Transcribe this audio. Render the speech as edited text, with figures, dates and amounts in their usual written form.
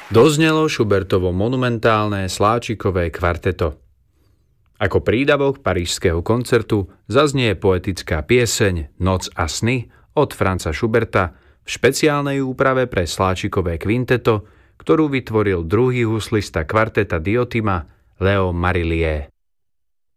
Doznelo Schubertovo monumentálne Sláčikové kvarteto. Ako prídavok parížského koncertu zaznie poetická pieseň Noc a sny od Franza Schuberta v špeciálnej úprave pre Sláčikové kvinteto, ktorú vytvoril druhý huslista kvarteta Diotima Leo Marillier.